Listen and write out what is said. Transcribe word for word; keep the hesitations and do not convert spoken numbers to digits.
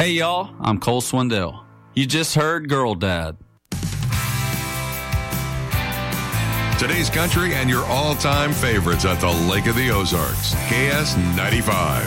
Hey, y'all, I'm Cole Swindell. You just heard Girl Dad. Today's country and your all-time favorites at the Lake of the Ozarks. K S ninety-five.